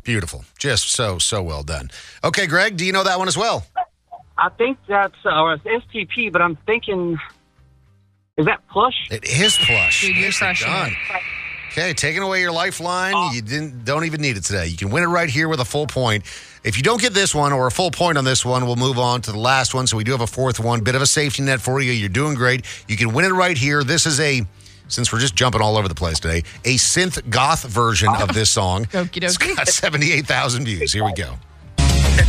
Beautiful. Just so well done. Okay, Greg, do you know that one as well? I think that's STP, but I'm thinking, is that Plush? It is Plush. Dude, you're Nicely crushing done. it. Okay, taking away your lifeline. You don't even need it today. You can win it right here with a full point. If you don't get this one or a full point on this one, we'll move on to the last one. So we do have a fourth one. Bit of a safety net for you. You're doing great. You can win it right here. This is since we're just jumping all over the place today, a synth goth version of this song. Okie dokie. It's got 78,000 views. Here we go.